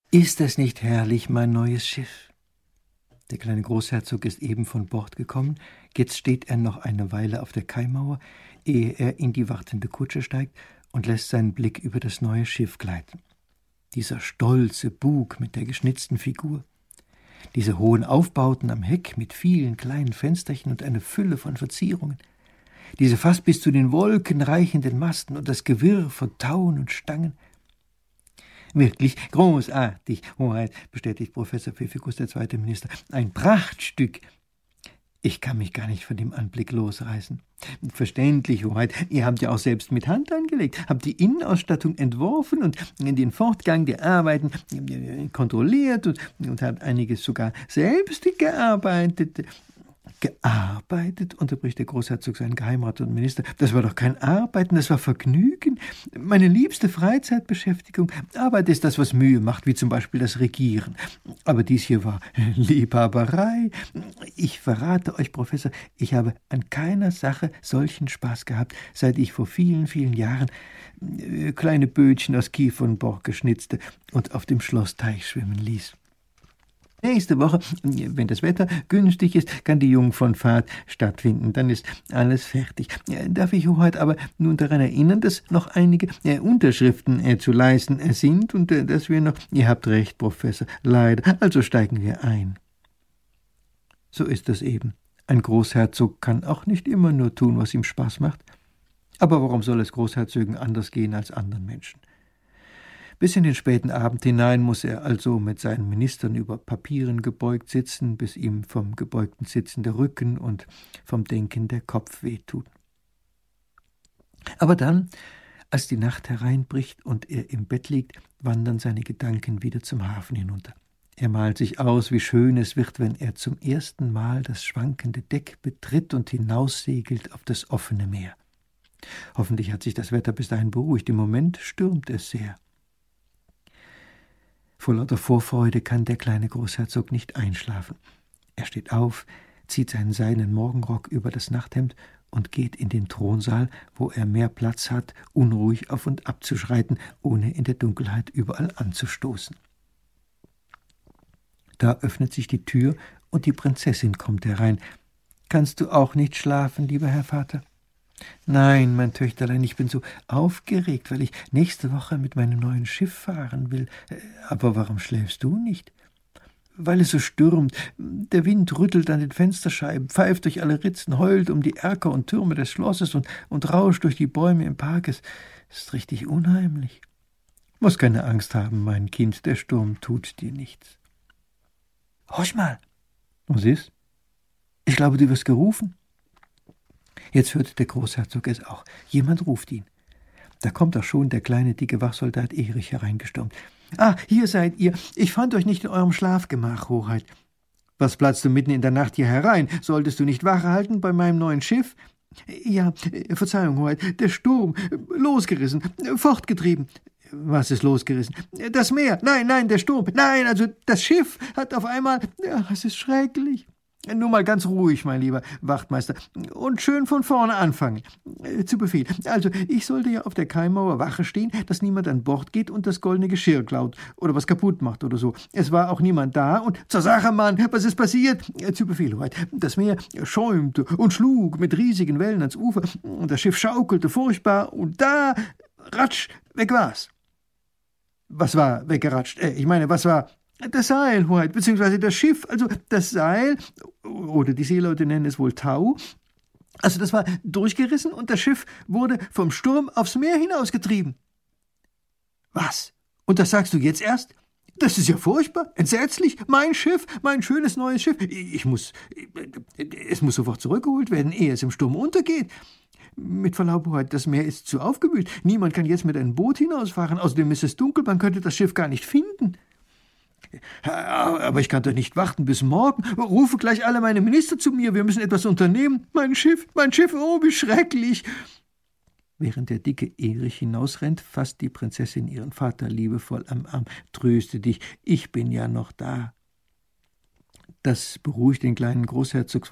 Ist es nicht herrlich, mein neues Schiff? Der kleine Großherzog ist eben von Bord gekommen. Jetzt steht er noch eine Weile auf der Kaimauer, ehe er in die wartende Kutsche steigt und lässt seinen Blick über das neue Schiff gleiten. Dieser stolze Bug mit der geschnitzten Figur, diese hohen Aufbauten am Heck mit vielen kleinen Fensterchen und eine Fülle von Verzierungen, diese fast bis zu den Wolken reichenden Masten und das Gewirr von Tauen und Stangen. »Wirklich großartig, Hoheit«, bestätigt Professor Pfiffikus, der zweite Minister. »Ein Prachtstück. Ich kann mich gar nicht von dem Anblick losreißen. Verständlich, Hoheit, ihr habt ja auch selbst mit Hand angelegt, habt die Innenausstattung entworfen und den Fortgang der Arbeiten kontrolliert und habt einiges sogar selbst gearbeitet.« »Gearbeitet?«, unterbricht der Großherzog seinen Geheimrat und Minister. »Das war doch kein Arbeiten, das war Vergnügen. Meine liebste Freizeitbeschäftigung. Arbeit ist das, was Mühe macht, wie zum Beispiel das Regieren. Aber dies hier war Liebhaberei. Ich verrate euch, Professor, ich habe an keiner Sache solchen Spaß gehabt, seit ich vor vielen, vielen Jahren kleine Bötchen aus Kiefernborg geschnitzte und auf dem Schlossteich schwimmen ließ. Nächste Woche, wenn das Wetter günstig ist, kann die Jungfernfahrt stattfinden. Dann ist alles fertig. Darf ich Hoheit aber nun daran erinnern, dass noch einige Unterschriften zu leisten sind und dass wir noch... Ihr habt recht, Professor, leider. Also steigen wir ein. So ist das eben. Ein Großherzog kann auch nicht immer nur tun, was ihm Spaß macht. Aber warum soll es Großherzögen anders gehen als anderen Menschen? Bis in den späten Abend hinein muss er also mit seinen Ministern über Papieren gebeugt sitzen, bis ihm vom gebeugten Sitzen der Rücken und vom Denken der Kopf wehtut. Aber dann, als die Nacht hereinbricht und er im Bett liegt, wandern seine Gedanken wieder zum Hafen hinunter. Er malt sich aus, wie schön es wird, wenn er zum ersten Mal das schwankende Deck betritt und hinaussegelt auf das offene Meer. Hoffentlich hat sich das Wetter bis dahin beruhigt. Im Moment stürmt es sehr. Vor lauter Vorfreude kann der kleine Großherzog nicht einschlafen. Er steht auf, zieht seinen seidenen Morgenrock über das Nachthemd und geht in den Thronsaal, wo er mehr Platz hat, unruhig auf und ab zu schreiten, ohne in der Dunkelheit überall anzustoßen. Da öffnet sich die Tür und die Prinzessin kommt herein. »Kannst du auch nicht schlafen, lieber Herr Vater?« »Nein, mein Töchterlein, ich bin so aufgeregt, weil ich nächste Woche mit meinem neuen Schiff fahren will. Aber warum schläfst du nicht?« »Weil es so stürmt. Der Wind rüttelt an den Fensterscheiben, pfeift durch alle Ritzen, heult um die Erker und Türme des Schlosses und rauscht durch die Bäume im Park. Es ist richtig unheimlich.« »Muss keine Angst haben, mein Kind, der Sturm tut dir nichts.« »Horch mal!« »Was ist?« »Ich glaube, du wirst gerufen.« Jetzt hört der Großherzog es auch. Jemand ruft ihn. Da kommt auch schon der kleine, dicke Wachsoldat Erich hereingestürmt. »Ah, hier seid ihr. Ich fand euch nicht in eurem Schlafgemach, Hoheit.« »Was platzt du mitten in der Nacht hier herein? Solltest du nicht Wache halten bei meinem neuen Schiff?« »Ja, Verzeihung, Hoheit, der Sturm, losgerissen, fortgetrieben.« »Was ist losgerissen?« »Das Meer, nein, der Sturm, nein, also das Schiff hat auf einmal... Ach, es ist schrecklich.« »Nur mal ganz ruhig, mein lieber Wachtmeister, und schön von vorne anfangen. Zu Befehl. Also, ich sollte ja auf der Kaimauer Wache stehen, dass niemand an Bord geht und das goldene Geschirr klaut oder was kaputt macht oder so. Es war auch niemand da und zur Sache, Mann, was ist passiert? Zu Befehl, Hoheit. Das Meer schäumte und schlug mit riesigen Wellen ans Ufer und das Schiff schaukelte furchtbar und da, ratsch, weg war's.« »Was war weggeratscht? Ich meine, was war...« »Das Seil, Hoheit, beziehungsweise das Schiff, also das Seil, oder die Seeleute nennen es wohl Tau, also das war durchgerissen und das Schiff wurde vom Sturm aufs Meer hinausgetrieben.« »Was? Und das sagst du jetzt erst? Das ist ja furchtbar, entsetzlich. Mein Schiff, mein schönes neues Schiff. Es muss sofort zurückgeholt werden, ehe es im Sturm untergeht. Mit Verlaub, Hoheit, das Meer ist zu aufgewühlt. Niemand kann jetzt mit einem Boot hinausfahren. Außerdem ist es dunkel, man könnte das Schiff gar nicht finden.« »Aber ich kann doch nicht warten bis morgen. Rufe gleich alle meine Minister zu mir. Wir müssen etwas unternehmen. Mein Schiff, oh, wie schrecklich.« Während der dicke Erich hinausrennt, fasst die Prinzessin ihren Vater liebevoll am Arm. »Tröste dich, ich bin ja noch da.« Das beruhigt den kleinen Großherzog